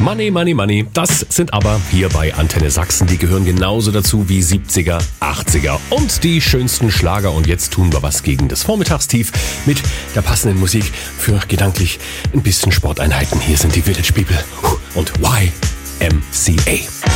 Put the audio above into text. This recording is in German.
Money, Money, Money. Das sind aber hier bei Antenne Sachsen. Die gehören genauso dazu wie 70er, 80er und die schönsten Schlager. Und jetzt tun wir was gegen das Vormittagstief mit der passenden Musik für gedanklich ein bisschen Sporteinheiten. Hier sind die Village People und YMCA.